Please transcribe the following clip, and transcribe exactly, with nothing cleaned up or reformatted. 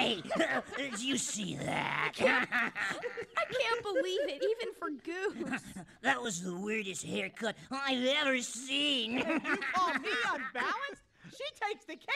Hey, did you see that? I can't believe it, even for Goose. That was the weirdest haircut I've ever seen. You call me unbalanced? She takes the cake.